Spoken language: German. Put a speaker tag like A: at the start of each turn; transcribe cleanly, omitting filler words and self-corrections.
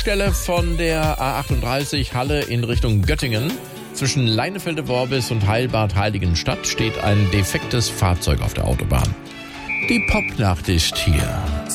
A: Stelle von der A38 Halle in Richtung Göttingen. Zwischen Leinefelde-Worbis und Heilbad Heiligenstadt steht ein defektes Fahrzeug auf der Autobahn. Die Popnachricht hier.